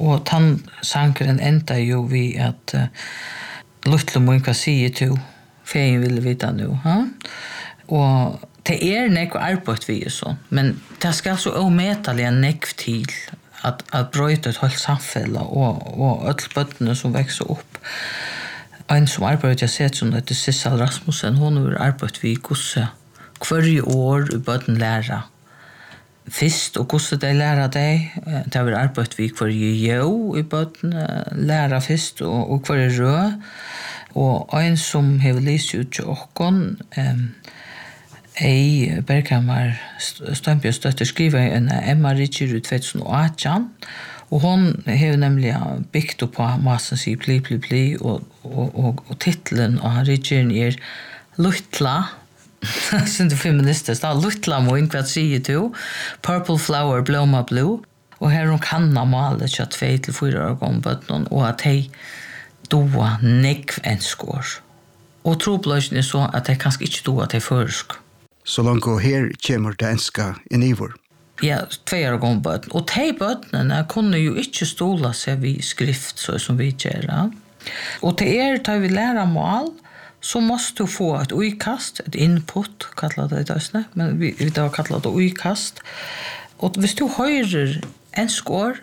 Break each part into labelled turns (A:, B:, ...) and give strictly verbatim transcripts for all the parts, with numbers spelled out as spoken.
A: och han sankren enda ju vi att uh, Luttle Munka säger till fejen vill vita nu, ha? Och det är nek arbete vi så, men det ska så omätliga nek till att att bryta ett helt samhälle och och alla bötterna som växer upp. En som arbetar jag sett som det Sissel Rasmussen, hon har arbetat vid gosse varje år i bötten lära. Fist och gosse de lära dig, det har arbetat vid varje jo i bötten lära fist och och varje rö. Och en som har lyst ut till åkon, ei Berghamar Stømpjøs støtter skriver en Emma Ritchie tjugoarton och hon har nämligen byggt upp på massan sig pli pli pli och och och, och titeln av Ritchie är Luttla sen det feminister står Luttla moin vad säger du Purple Flower Bloma Blue och här hon kan normalt chat två till fyra år gång och att hej doa nekv en skår. Og trobløsjen er så at jeg kanskje ikke doa til førsk.
B: Så langt og her kommer det enska inn i vår?
A: Ja, tve år gång bøtten. Og de bøttene kunne jo ikke stola seg vid skrift, så som vi gjør. Og til er, da vi lærer mål, så måste du få et uikast, et input, kallar det det, men vi, vi da kallar det uikast. Og hvis du hører en skår,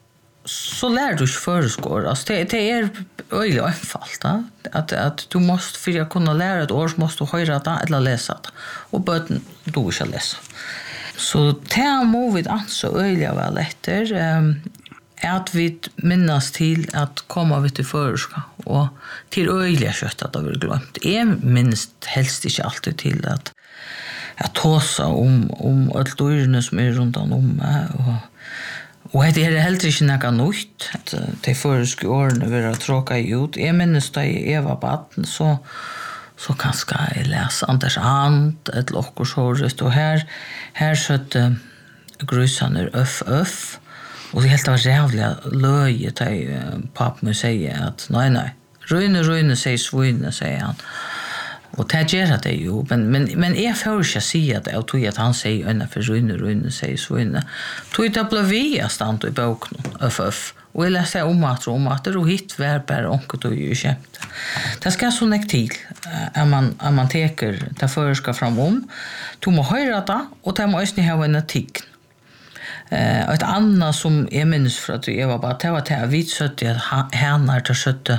A: så lär du förskår. Alltså det, det är öjligt einfalt. Att, att du måste, för att kunna lära ett år, så måste du höra det eller läsa det. Och böten du inte läsa. Så det må vi alltså öjligt väl efter. Um, att vi minnas till att komma vid till förska. Och till öjligt kött att det har glömt. Jag minns helst inte alltid till att att tåsa om, om allt dyrene som är runt om och Og det er heller ikke noe nytt, at de føreske årene vil ha tråkket ut. Jeg minnes da jeg var baden, så, så kanskje jeg lese Anders And, et lokkorsåret, og her, her søtte grusene øff, øff, og det helt var rævlig løye til pappen sier at nei, nei, røyne, røyne, sier svøyne, sier han. Og det gjør det jo, men, men, men jeg får ikke si at jeg tog at han sier øyne for røyne, røyne, sier svøyne. Tog det ble vi av stand i boken, øff, øff. Og jeg leste om at og om at og hit var bare onket og jo kjempe. Det skal så nek til at man, at man teker det føreska fram om. Du må høre det, og det må også ha en etikk. Uh, et annet som jeg minnes fra at jeg var bare, det var til at vi søtte at henne til søtte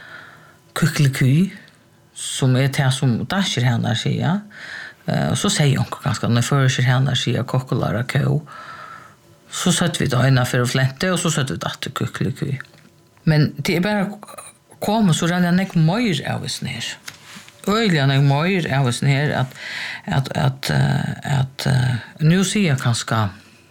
A: kukkeliky, som är det som dasher henne sier. Uh, och så säger hon ganska, när förr henne sier kokkolara kö, så satt vi då innanför och flänte, och så satt vi datter kukkeliky. Men det är bara kommer så redan nek mer av oss ner. Öjliga nek mer av oss ner att att att uh, att uh, nu ser jag kanske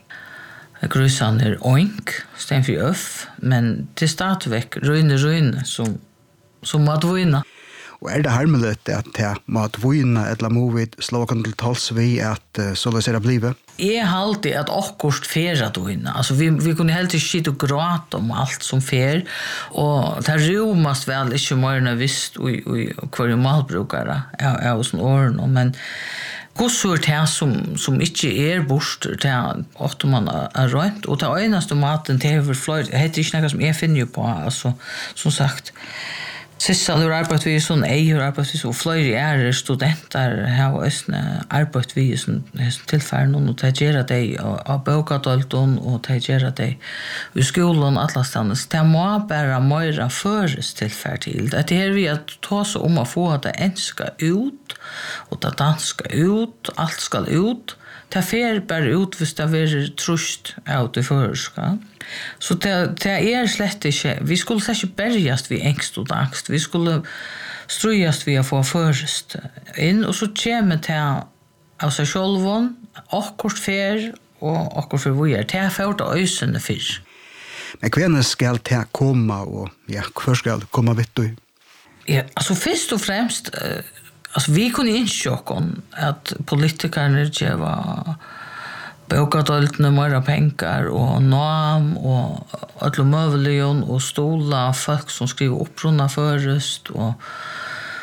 A: grusan är oink, sten för öff, men det startar veck röjne röjne som som madvoina.
B: Og er det harmelet at det mat vojna eller movid slåkan til tals vi at uh, så det er blivet?
A: Jeg halte at akkurat fera døgna. Altså vi, vi kunne helt ikke skite og gråte om alt som fer, og det romast vel ikke mer visst og hver malbrukere av sånne årene, men gossur det som, som ikke er bort, det er ofte man er rønt, og det eneste maten det er fløyre, det heter ikke noe som jeg finner på, altså, som sagt, Sissel har arbeidt vi sånn, jeg har arbeidt vi så, flere er studenter har også arbeidt vi i sånn tilfærden, og de gjør det av bøkadolten, og de gjør det i skolen, alle stedene. Det må bare mer føres tilfærd til. Det er vi at ta seg om å få det enska ut, og det danska ut, alt skal ut. Det fer bare ut hvis det er trust av det føreska. Så det, det er slett ikke, vi skulle slett ikke bergast vid engst og angst, vi skulle strøyast vid å få først inn, og så kommer det av seg sjølven, akkurat fer, og akkurat for vi er, det er ført av øysene fyr.
B: Men hvem skal det komme, og ja, hvor skal det komme vidt du?
A: Ja, altså først og fremst, alltså vi kunde insjåka att politikerna inte var bokadoltene mer pengar och nam och alla möjliga och stola folk som skriver upprunna förrest och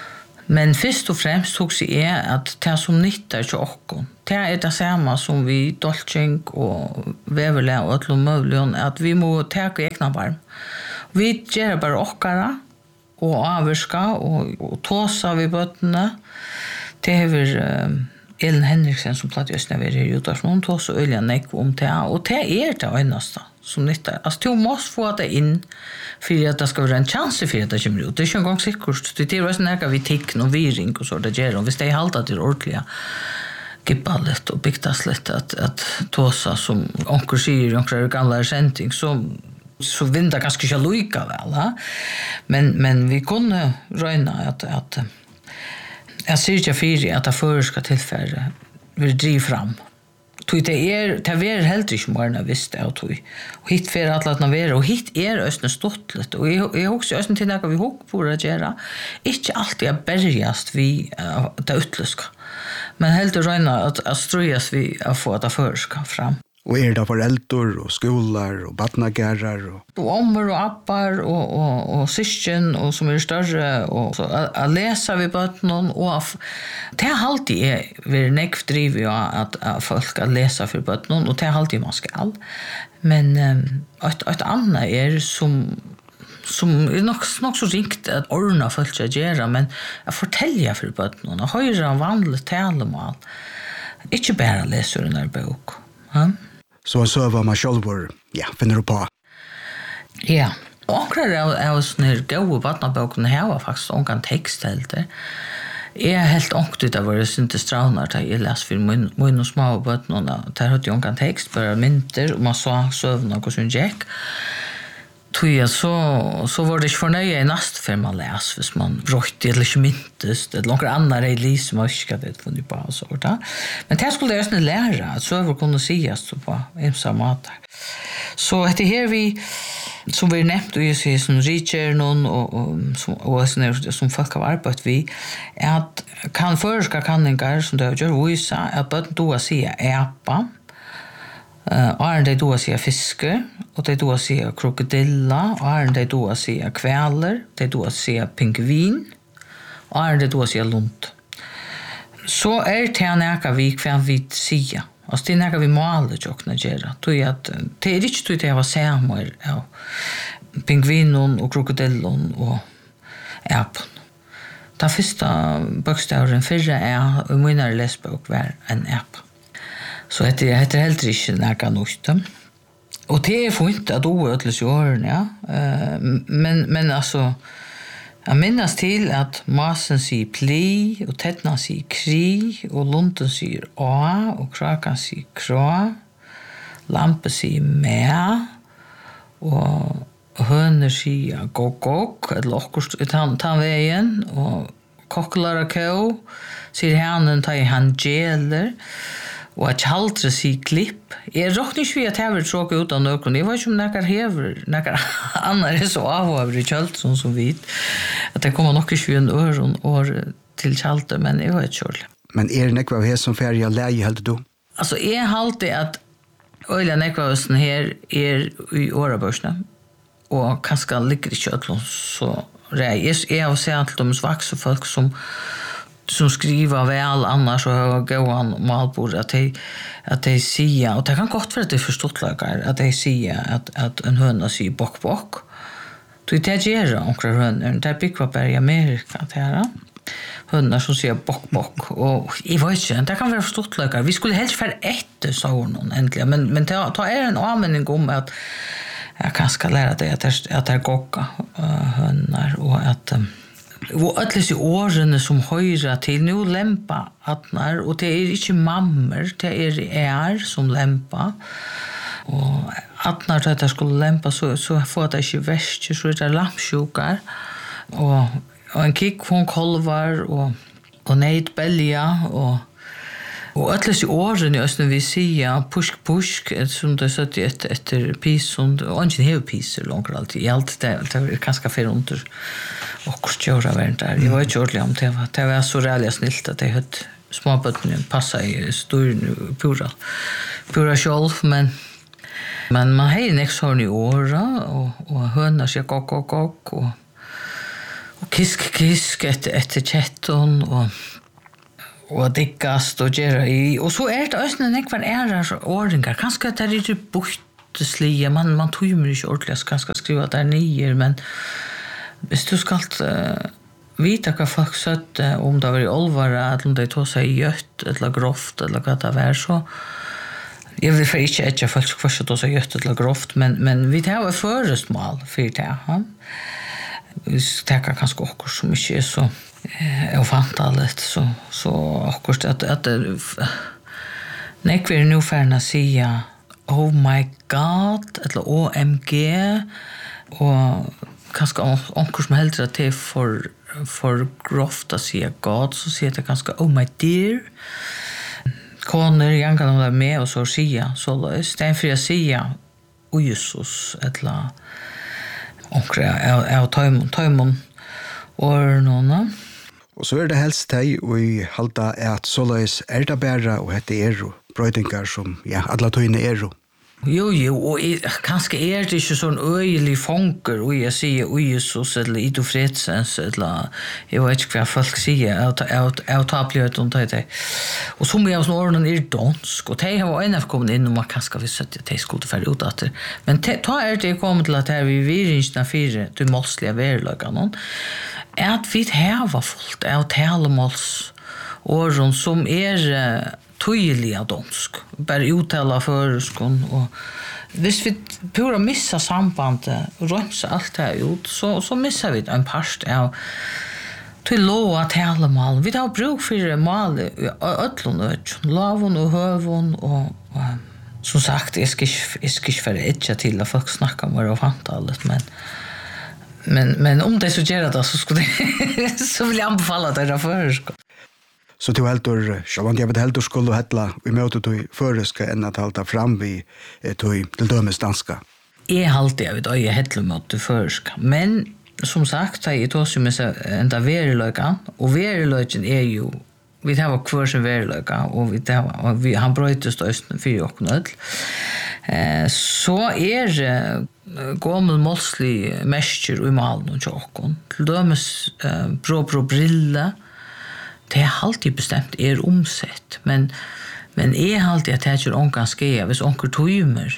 A: Men först och främst tog sig är att det som nyttar till oss. Det är det samma som vi dolching och väverlä och alla möjligen att vi må ta egna varm. Vi gör bara åkara och avvarska och, och tåsa vid bötterna. Det är väl uh, Ellen Henriksen som platt just när vi är i Udarsmån tåsa öliga näck om det. Och det är det eneste som nyttar. Alltså du måste få det in för att det ska vara en chans för att det kommer ut. Det är inte en gång säkert. Det är också när vi tickn och viring och så det gör. Och hvis det är halta till ordentliga gibballet och bygtaslet att, att tåsa som onker säger, onker gamla sändning så så vinner ganska inte lika väl. Ha? Men, men vi kunde röna att, att jag ser inte för att det förska tillfälle vill driva fram. Tog det är det är helt inte morna visst jag tog. Och hit för att låta vara och hit är östne stottlet och jag jag också östne till något vi hugg på att göra. Inte alltid är bergast vi uh, det utläska. Men helt röna att att ströjas vi att få det förska fram.
B: Och är det föräldrar och skolor och barnagärar och
A: och ommor och appar och och och syskon och som är större och så att läsa vi barnen och det är alltid är vi näck driver ju att, att folk ska läsa för barnen och det är alltid man ska. Men ett ett annat är som som är nog nog så rikt att ordna folk att göra men att fortälja för barnen och höra vanligt talemål. Inte bara läsa den här bok. Ja.
B: Så så var man själv ja, finner du på.
A: Ja. Och det är sån här goda barnaböcker här var faktiskt någon text helt. Jag är helt ångtigt av det inte straunar att jag läser för min, min små barn och där hade jag en text bara mynter och man så sövna och sån jack. Tog så så var det inte förnöje i nästa för man läs hvis man bröt eller inte mintes det några andra release som jag ska det funnit på så där. Men det skulle jag snälla lära att så över kunna sägas så på en samma så det här vi som vi nämnt och jag ser som Richard någon och och som och som folk har arbetat vi är att kan förska kanningar som det gör visa att bara då se äpa. Uh, är det då att säga fiske och det då att säga krokodilla och är det då att säga kväler det då att säga pingvin och är det då att säga lont så är det näka vi kvar vi säga alltså det näka vi måla jokna gera då är att det är inte det var samma ja pingvinen och krokodillon och äpplen den första bokstaven förra är i mina läsbok var en äpp. Så det heter helt inte näka nytt. Och det är fint att oödles i åren, ja. Men, men alltså, jag minns till att masen säger pli, och tättna säger kri, och lunten säger a, och krakan säger kra, lampe säger mä, och hönor säger gok-gok, eller okkurst i tannvägen, och kocklar och kå, säger hanen tar i han gäller, och att haltra sig klipp. Jag råkar inte vi att jag vill tråka ut av någon. Jag vet inte om näkar hever, näkar annar är så avhåver i kjöltron som vet. Att det kommer nog inte en öron år till kjölter, men jag vet inte.
B: Men är det nekva av här som färger läge helt då?
A: Alltså, jag har alltid att öliga nekva av sån här är i årabörsna. Och kanske ligger i kjöltron så rej. Jag har sett att de svaksa folk som som skriver väl annars och har gåan malbord att de, att de säger, och det kan gott för att det är förstått lagar, att de säger att, att en höna säger bock bock. Så det gör omkring hönor, det är byggvar i Amerika, det här. Hönar som säger bock bock. Och jag vet inte, det kan vara förstått lagar. Vi skulle helst för efter, sa hon äntligen, men, men det, det är en användning om att jag kanske lära dig att det, att det är gocka uh, hönar och att og allis i årene som høyra til nu lempa atnar, og det er ikke mammer, det er er som lempa, og atnar til at jeg skulle lempa, så, så får det ikke verst, så er det lampsjukar, og, og en kikk von kolvar, og, og neid belja, og og allis i årene i Østene vi sier pusk pusk, som det er satt etter, etter pisen, og ikke hever piser langt alltid, i alt det, det er ganske fer under och köra vart där. Jag var ju ordentligt om det var det var så räligt snilt att det hade små bötten passa i stor pura pura själv men men man har ju nästa år i år och och höna sig kok kok kok och och kisk kisk ett ett chatton och och dickast och gera i och så är det ösnen nekvar ärar ordningar kanske att det är ju bortslige man man tror ju inte ordentligt kanske skriva där nio men hvis du ska uh, vita vad folk sött om det var i olvara eller om det tog sig gött eller grovt eller vad det var så jag vill för inte att jag folk ska förstå så gött eller grovt men men vi tar ett förestmål för det ha vi ska kanske också så mycket så eh och fantalet så så akkurat att att nej vi nu förna säga oh my god eller O M G och kanske onkel som helst att det för för grovt att säga god så säger det kanske oh my dear koner jag kan vara med och så säga så istället för att säga o Jesus eller onkel jag tar tar mon or någon
B: og så er det helst deg og i halda at såleis er det bæra og hette er brøydingar som ja, alla tøyne er
A: Jo, jo, og jeg, kanskje er det ikke sånn øyelig funker, og jeg sier oi Jesus, eller i du fredsens, eller jeg vet ikke hva folk sier, jeg tar bløt om det. Og så mye av sånne ordene er dansk, og de har en av kommet inn, og man kanskje vil sette at de skulle færre ut at det. Men ta er det kommet til at her vi virringsene fire, du målslige verløkene, er at vi har fullt av talemåls ordene som er tydliga dansk, bara uttala förskon och hvis vi pura missa sambandet och rönsa allt det ut så så missar vi en part av till låa talemål. Vi har bruk för mål öllon och lavon och hövon och som sagt jag ska jag ska för etcha till att folk snackar mer och fantalet men men men om det så gör det så skulle så vill jag anbefalla det där förskon.
B: Så du heldur, sjåvand jeg vet heldur skulle hetla vi møte tog føreska enn at halta fram vi tog til dømes danska.
A: Jeg halte jeg vet øye hetla møte føreska, men som sagt, jeg tog som jeg enda veriløyga, og veriløygen er jo, vi tar kvar som veriløyga, og vi tar, vi, han brøytes døysten fyrir okken ødel. Eh, så er uh, gommel målslig mestjer i malen og tjokken, til dømes uh, bro bro brille, det är alltid bestämt är omsett men men är alltid att det är onkan skea hvis onkel tøymer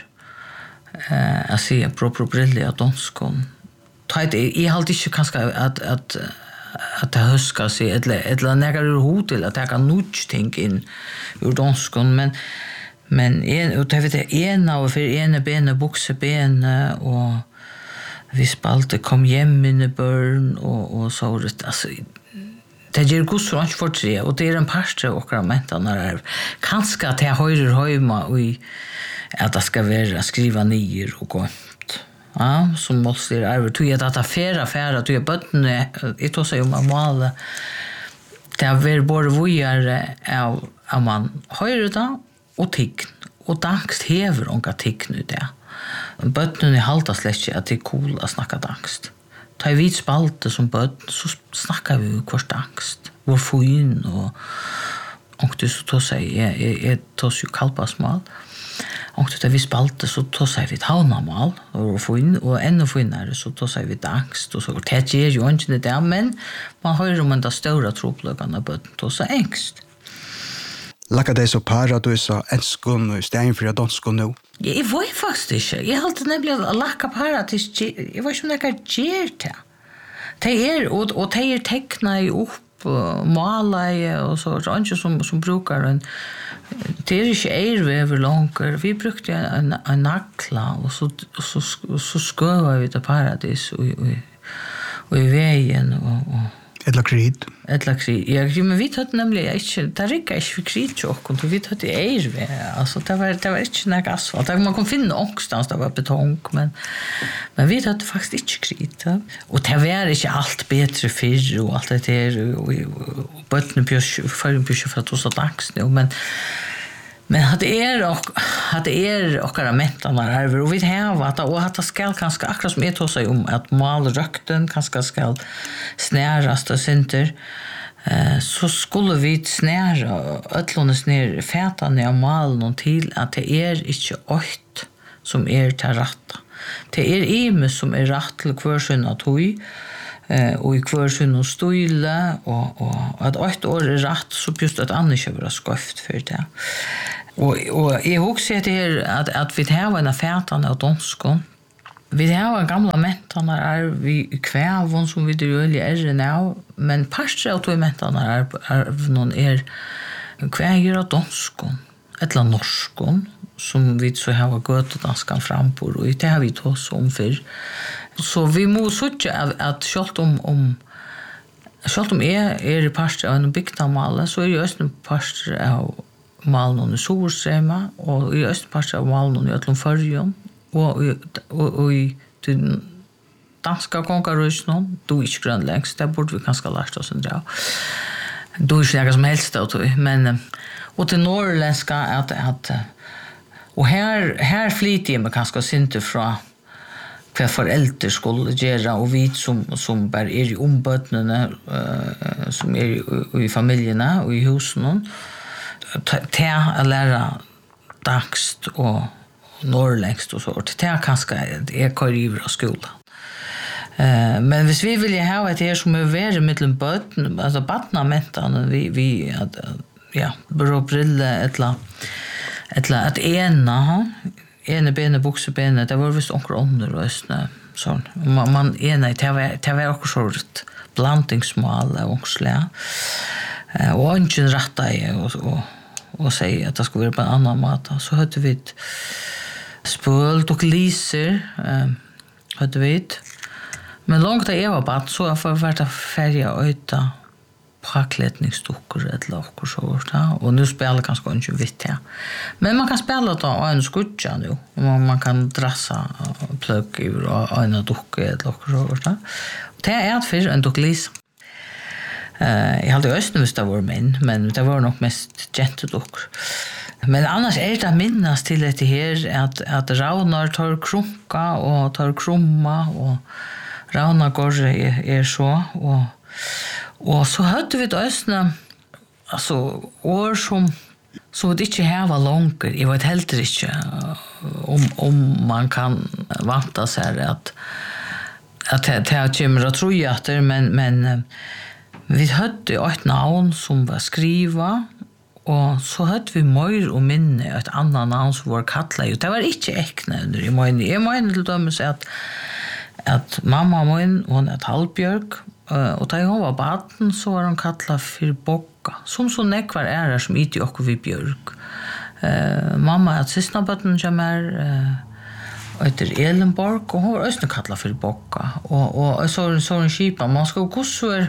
A: eh att se proper brille att danskon tæt är alltid inte kanske att att att det huska sig eller eller nägar ur hot eller att jag kan nudge think in ur danskon men men en och det vet jag en av för ena benen buxe ben och vi spalte kom hem in i burn och och så det alltså det ger gus så för tre och det är en pastor och kramenta när är kanske att jag höjer hemma och att det ska vara skriva ner och gott. Ja, som måste det är tror jag att affära affära att jag bötne det tar sig om mål. Det är väl både vojare av av man höjer det och tick och dankst hever onka tick nu det. Bötne halta släcke att det är cool att snacka dankst. Ta i vit spalte som bød, så snakkar vi kvart angst. Vår foin og og du så tog seg, jeg, jeg tog jo kalpasmal. Og du ta vi spalte, så tog seg vi taunamal, og foin, og enda foinere, så tog seg vi angst. Og så det gjør jo ikke det, men man hører om en da større tropløkene bød, tog seg angst.
B: Laka det så para du så enskon og stein for danskon nu.
A: Jeg var faktisk ikke. Jeg halte nemlig å laka para til jeg var ikke om det kan gjøre det. Det er, og, og det er tekna opp og mala og så er det som, som brukar en det er ikke eirvever langer. Vi brukte en, en nakla og så, og så, og så skøva vi til paradis og, og, og i veien og, og
B: Etla krid.
A: Etla krid. Ja, men vi tatt nemlig ikke, det rikket ikke for kridtjokken, vi tatt i eirve, altså det var, det var ikke nek asfalt. Man kunne finne ångstans, det var betong, men, men vi tatt faktisk ikke krid. Og det var ikke alt bedre fyrr og alt det der, og, og, og bøttene bjør, førre bjør for at det var dags nu, men Men att det är och att det är och alla mentarna är och vi har att och att det ska kanske akkurat som ett sig om att måla rökten kanske ska snärast och center eh så skulle vi snära öllonnes ner fätan av mål någon till att det är inte åt som är till rätta. Det är imus som är rätt till kvarsuna tog eh, och i kvörsen och style, och, och att ett år är rätt så just att annars ska vara skövt för det. Och, och jag också att det är att, att vi har en affärtan av danskon. Vi har gamla mentarna är vi kvävon som vi dröjer är nu, men parstre av de mentarna är, är någon är kväger av danskon, eller norskon, som vi så har gått danskan fram på, och det har vi tagit om för. Så vi måste säga att, att själv om, om själv om är, är parstre av en bygdamal, så är det just en parstre av malen i Solströma, och i östparstre av malen i Ötlundförjon, og og og i den danska kongarøysnon, du ikke grønlengst, det burde vi kanskje lært oss en dra. Du ikke noe som helst av det, men og til norrländska at, at og her, her flyter jeg meg kanskje sinte fra hva foreldre skulle gjøre, og vi som, som bare er i ombøtene, uh, som er i, i familiene og i husene, til å lære dagst og norrlängst och så. Det är kanske är koriver av skolan. Eh, men hvis vi vill ha ett här som är värre mellan böten, alltså barnamentan, vi vi att ja, bra brille etla etla att ena ena benen buxebenen, det var visst onkel under och så. Man man ena det var det var också sort blandingsmål och slä. Eh, och ingen rätta och och och säga att det skulle vara på en annan mat, så hade vi spölt och liser, eh, hade vi det. Men långt jag var bara så jag får vara färja och yta pakletningsdockor eller och så där, och nu spelar ganska inte vitt här. Men man kan spela då en skutcha nu, och man kan drassa plugg ur och en docka eller och så där. Det är ett för en docklis. Eh, jag hade östen visst det var min, men det var nog mest gentedockor. Men annars är det minnas till det här att att Raunar tar krunka och tar krumma, och Raunar går är, är så, och och så hade vi då östna alltså år som så det inte här var långt. Jag vet helt inte om om man kan vänta sig att att det här kommer att tro att det, men men vi hade ett namn som var skriva, og så hade vi mer och minne ett annat namn som var kallat. Det var inte äkna under i mån. Jag menar till dömes att att mamma min, hon är Halbjörg, och da hon var barn så var hon kallat för Bocka. Som så nekvar är som inte och vi Björg. Uh, mamma är sista barnen som är uh, heter Elenborg, och hon var också kallat för Bocka. Och och så så en skipa man ska gå så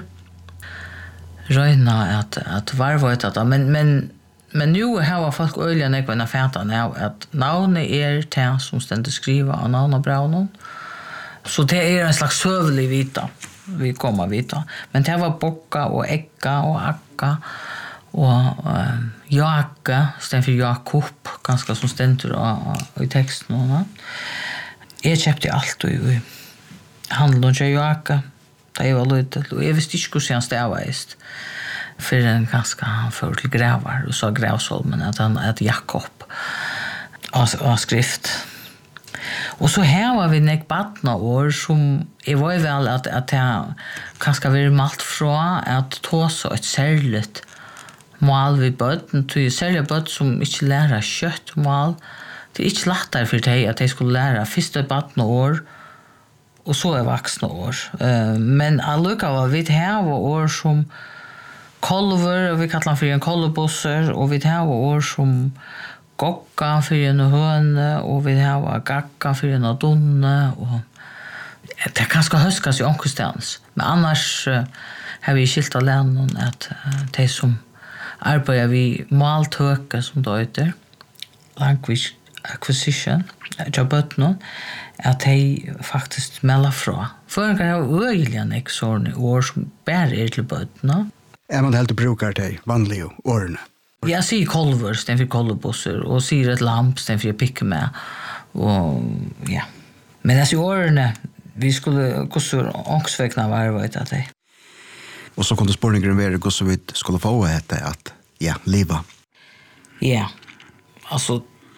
A: röna att att varva det, men men men nu har folk öliga när på affärerna now att namnet är det som ständigt skriva och namn och braunon. Så det är en slags sövlig vita vi kommer vita, men det var Bocka och Ecka och Akka och uh, Jaka stämmer för Jakob ganska som ständer och i texten och jag köpte allt och i handlade om Jaka. Det var lite, och jag visste inte hur sen stävast. För en ganska för till grävar, och så Grävsholmen att han att Jakob av skrift. Och så här var vi nek barna år som jag var väl att att jag kanske vill malt från att ta så ett särskilt mål vid bötten, till särskilt bött som inte lära kött mål. Det är inte lättare för dig att jag skulle lära första barna år och så är vuxna år. Uh, men alluka var vi här var år som kolver, och vi kallar för en kolverbusser, och vi här var år som gocka för en höne, och vi här var gacka för en donne, och det kan ska höskas i omkostans. Men annars uh, har vi skilt av länen att uh, det som arbetar vi maltöka som det heter, language acquisition, jobbötnon, att de faktiskt melder fra. För jag har öjliga nexorn år som bär er till bötna.
B: Är man helt brukar det vanliga åren?
A: Jag ser kolver, sten för kolverbusser, och ser ett lamp, sten för jag pickar med. Och ja. Men alltså åren, vi skulle gå så ångsväckna varva ut att det.
B: Och så kunde spårningen vara gå så vi skulle få det att ja, leva.
A: Ja, alltså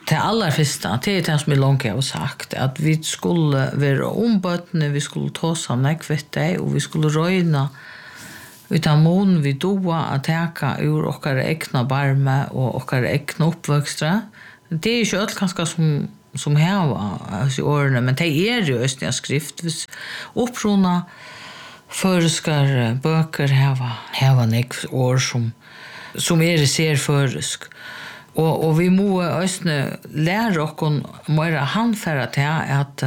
A: det allra första, det är det som är långt jag har sagt, att vi skulle vara ombötna, vi skulle ta sig näkvitt det, och vi skulle röjna utan mån vi doa att täcka ur okkar egna barme och okkar egna uppväxtra. Det är ju allt ganska som som heva alltså årene, men det är ju östliga skrift. Upprona förskar böcker heva heva nek år som som är ser försk. Och och vi må östne lära oss mera handfärra till att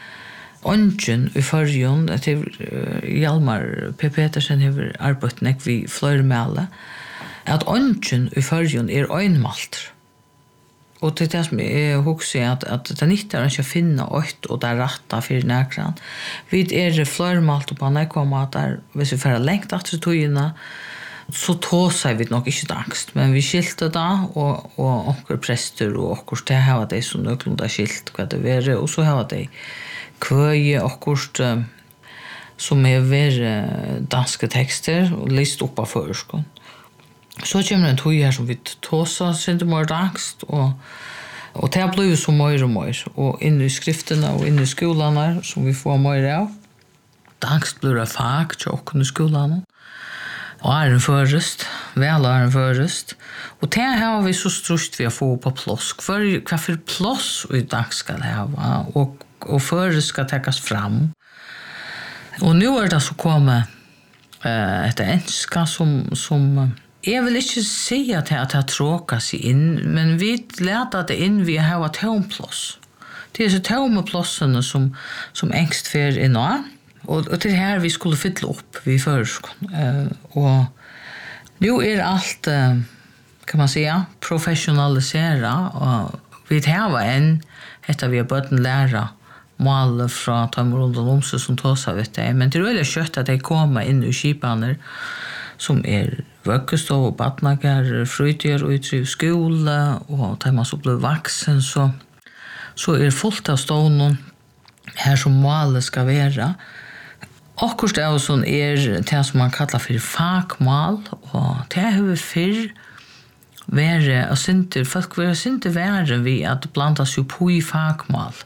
A: Ongen i förrjun, det är Hjalmar P. Petersen har arbetat nek vid flörmæle, at ongen i förrjun är ögnmalt. Och det är det som jag husker att, att det nyttar inte att finna åt och det rätta för näkran. Vi är flörmalt på nekvamatar, hvis vi får lengt etter togene, så tåser vi nok ikke dagst, men vi skilte da, og, og onker prester og okkurs, det har de så nøklunda skilt hva det var, og så har de kvøye okkurs som er vært danske tekster, og list opp av førskånd. Så kommer en tog her som vi tåser, synes det var dagst, og og det har blivit så mer og mer, og inne i skriftene og inne i skolene som vi får mer av. Dagst blir det fag til okken i skolene. Og er en først, vel er en først. Og det har vi så strust vi å få på plås. Hva for plås i dag skal det ha, og, og først skal tekkes fram. Og nå er det så kommet uh, et enska som, som jeg vil ikke si at det har tråkat sig inn, men vi leder det inn vi har et tomplås. Det er så tomplåsene som, som engst fer inn nå. Og, og det er her vi skulle fylle opp vi først. Uh, og nå er alt, uh, kan man säga, professionalisera, og vi har en, etter vi har bøtt en lærer, mål fra Tømmer rundt om seg som tar seg, vet jeg. Men det er veldig kjøtt at de kommer inn i skipaner som er vøkkestov og badnager, frøyder og utriv skole, og da man så blir vaksen, så, så er fullt av stånden her som målet skal være. Akkurat det er sånn er det som man kallar for fagmål, og det er jo før være, og synter, folk vil synte være vi at blanda seg på i fagmål.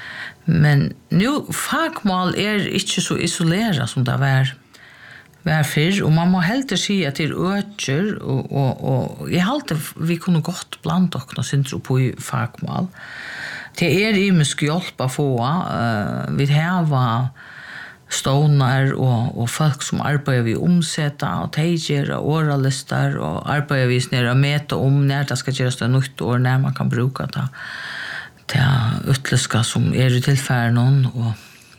A: Men nu fagmål er ikke så isoleret som det var, var før, og man må heller si at det er øker, og, og, og jeg halte vi kunne godt blanda oss synte på i fagmål. Det er imensk hjelp å få, uh, vi har stånar og, og folk som arbeider vi omsetta og teger og åralister og arbeider vi nere meta om når det skal gjøres det nytt år når man kan bruka det til utlyska som er i tilfæren og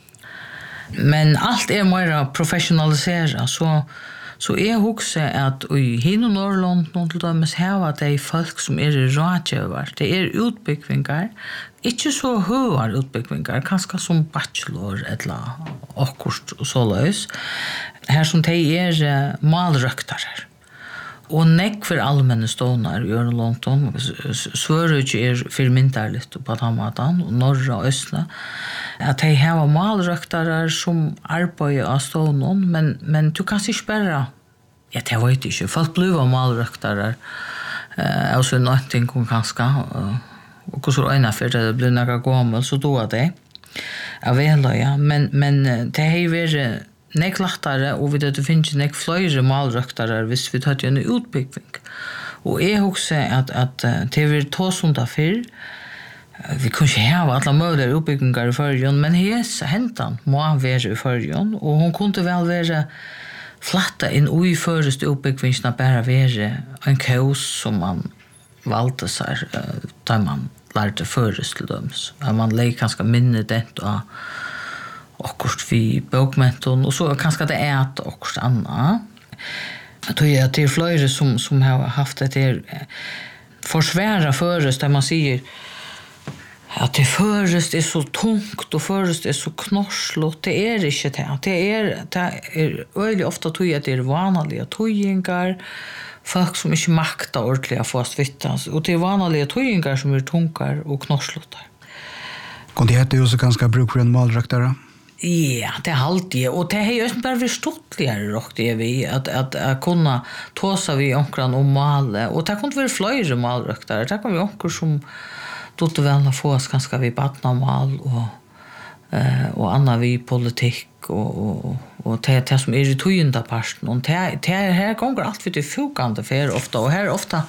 A: men alt er mer professionalisera så så jeg husker at i Hino Norrland noen til dømes heva de folk som er i rådgjøver det er utbyggvingar ikke så høyere utbyggvingar kanskje som bachelor eller akkurat og så løs her som de er uh, malrøktere og nekk for allmenne stående i Ørnlånton Svørøy er firmyntar litt på Tamatan og Norra og Østene at de har malrøktere som arbeider av stående men, men du kan ikke spørre ja, det vet ikke folk blir malrøktere uh, altså nøyting kanskje uh, og så øyne for det blir noe gammel så då er det jeg vet ja men, men det har vært nek lattere, og vi det finnes nek flere malrøktere hvis vi tar en utbygging. Og jeg husker at, at det vil ta som det før, vi kunne ikke ha alle mulige utbygginger i førjen, men hes hentan må være i førjen, og hun kunne vel være flatta inn og i føreste utbyggingene bare være en kaos som man valgte seg, da man lærte føres til døms. Man legger ganske minne dent og akkurat vi bokmenton og så kanskje det er at akkurat anna. Jeg tror at det er flere som, som har haft det der forsværa føres der man sier at det føres er så tungt og føres er så knorslått. Det er ikke det. Det er, det er veldig ofte tog at det er vanlige tøyingar, folk som ikke makter ordentlig å få svittas. Og det er vanlige tøyingar som er tungar og knorslått.
B: Kan det hette jo så ganske bruk for en malrøktare?
A: Ja, det er alltid, og det er jo bare vi stortligere råkt det vi, at, at, at kunne tåse vi omkran om male, og det kunne være flere malrøktere, det kan vi omkran som, då det väl få oss ganska vi badnamal och eh och andra vi politik och och och det det som är i tujunda parten och det det här går allt för det fukande för ofta och här ofta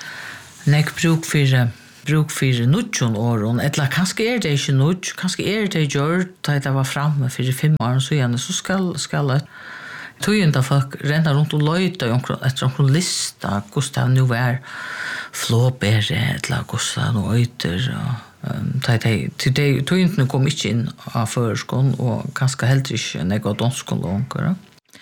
A: nek bruk för bruk för nutjon åren eller kanske är det inte nutj kanske är det gjort att det var framme för fem år så igen så ska ska tujunda folk rända runt och löjta efter en lista Gustav nu är flåbär eller Gustav och öter um, det det det tujunda kom inte in av förskon och ganska helt inte något danskon långt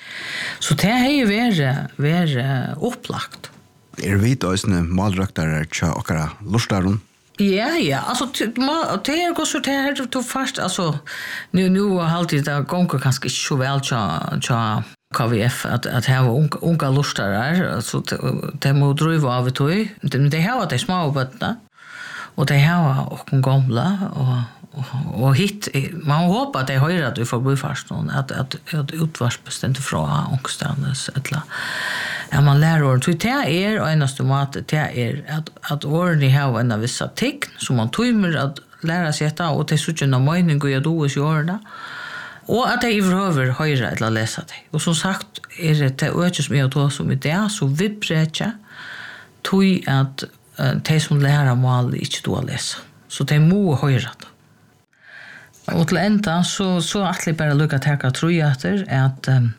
A: så det är ju väl väl upplagt.
B: Er vi då isne malröktare tja okara lustaron?
A: Ja, ja, alltså det är också så det här då fast alltså nu nu har alltid det gånger kanske så väl tja tja K V F att att ha unga unga lustare alltså det må driva av det ju det det har det små barn och det har och gamla och och hit man hoppas att det höjer att vi får bli fast någon att att att utvarsbestämt från ångstandes eller ja man lär ord till det är och enaste mat det är att att orden har en vissa tecken som man tömmer att lära sig att och det så tjänar mening och jag då är gjorda och att det i över höra eller läsa det och som sagt är det det ökar som jag tror som det så vibrecha tui att det som lära mål inte då läsa så det må höra det. Och till ända så så att det bara lucka täcka tror jag att um,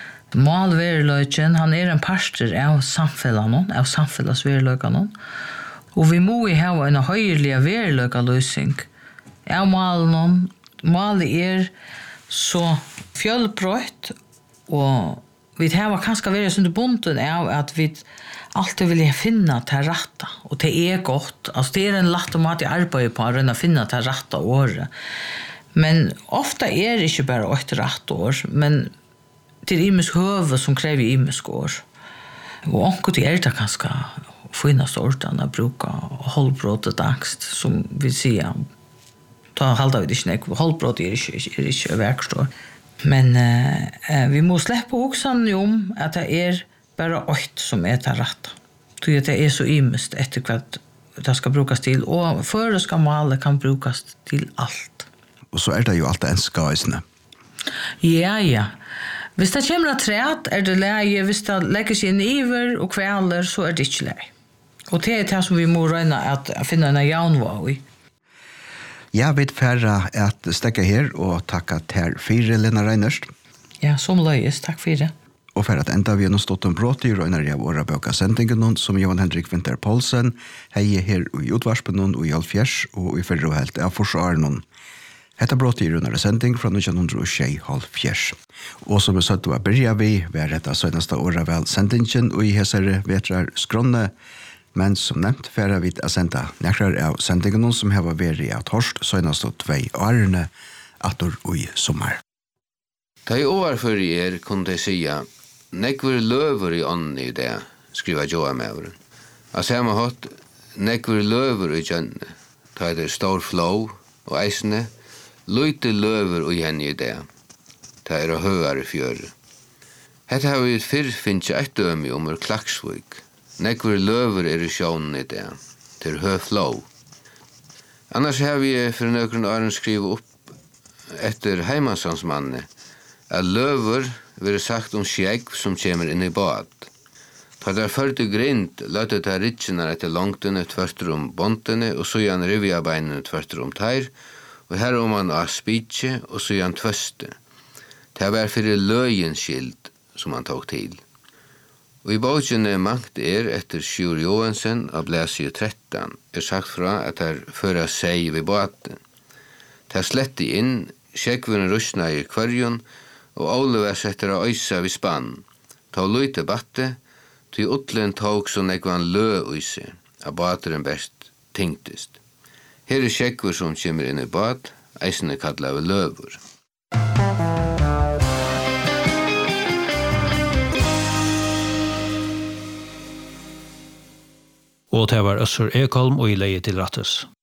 A: målverlöken han är en pastor av samfällan av samfällsverlökan och vi må ju ha en höjlig verlökalösning av målen mål är så fjällbrött och vi har kanske varit under bonden av att vi alltid vill finna det rätta och det är gott alltså det är en lätt och mat i arbete på att finna det rätta året men ofta är det inte bara ett rätt år men det är imisk huvud som kräver imisk år och onko det är det ganska finast ordan att bruka hållbrottet angst som vi säger ta halda vi det inte hållbrott är inte är inte verkstår men eh, vi måste släppa också om att det är bara ett som är det rätta så det är så imist efter vad det ska brukas till och för ska mål kan brukas till allt
B: och så är det ju allt en skaisne
A: ja ja hvis det kommer att träd är det läge hvis det lägger sig in iver och kvällar så är det inte läge och det är det som vi må röna att finna en jaunvå i.
B: Jag vet färra att stäcka här och tacka till fyra Lena Reinerst.
A: Ja, som löjes, tack för det.
B: Och för att enda vi har stått en brått i röjnar av våra bökasendingen som Johan Henrik Winter Poulsen hei her i utvarspen og i Alfjers og i fyrre og helt av forsvaren. Hetta brått i røynar sending fra nitton oh six Alfjers. Og som vi søtt å byrja vi, vi er dette søgneste året vel sendingen og i hesere vetrar skronne, men som nevnt færre vi å senda nekrar av sendingen som har vært i at horst søgneste tvei årene atter og i sommer.
C: Ta i år for er kunne jeg sia nekver løver i ånden i det, skriver Joa Mauren. Av samme hatt, nekver løver i kjønne, ta det stor flow og eisene, løyte løver i henne i det, ta er å høyere fjøre. Hette har vi fyrr finnes et døme om er Klaksvik. Nekver løver er i sjånen i det, til høy flow. Annars har vi for nøkron åren skrivet opp etter heimansansmanne, at løver vil sagt om skjegg som kommer inn i bad. Ta der førte grind, løte ta ritsjene etter langtene tverter om bontene, og så igjen rivjabeinene tverter om teir, og her om man av spitje, og så igjen tvøste. Det var fyrir løyenskild som han tok til. Og i bautjene makt er etter Sjur Johansen av Blæsio tretton er sagt fra at her føra seg ved baten. Ta slette inn, skjeggveren rusna i kvarjon, og Oliver setter av øysa vid spann. Ta løyte batte, til utlen tog så nekvan lø øyse, av bateren best tingtest. Her er skjeggver som kommer inn i bad, eisene kallar av løver.
D: Og det var Øssur Ekholm og i leie til Rattes.